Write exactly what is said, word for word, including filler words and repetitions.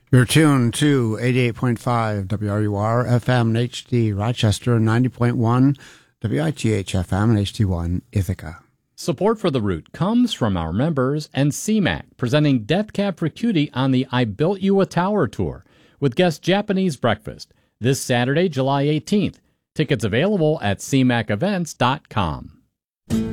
You're tuned to eighty-eight point five W R U R F M and H D Rochester, ninety point one W I T H F M and H D one Ithaca. Support for The Root comes from our members and C MAC, presenting Death Cab for Cutie on the I Built You a Tower tour with guest Japanese breakfast this Saturday, July eighteenth. Tickets available at c mac events dot com.